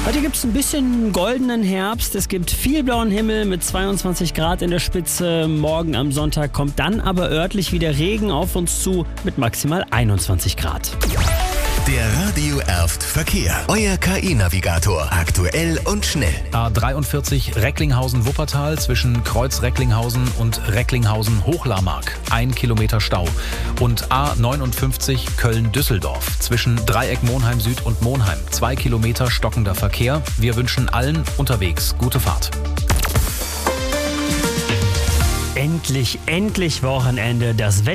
Heute gibt es ein bisschen goldenen Herbst. Es gibt viel blauen Himmel mit 22 Grad in der Spitze. Morgen am Sonntag kommt dann aber örtlich wieder Regen auf uns zu mit maximal 21 Grad. Der Radio Erft Verkehr. Euer KI-Navigator. Aktuell und schnell. A43 Recklinghausen-Wuppertal zwischen Kreuz-Recklinghausen und Recklinghausen-Hochlarmark. 1 Kilometer Stau. Und A59 Köln-Düsseldorf zwischen Dreieck Monheim Süd und Monheim. 2 Kilometer stockender Verkehr. Wir wünschen allen unterwegs gute Fahrt. Endlich Wochenende. Das Wetter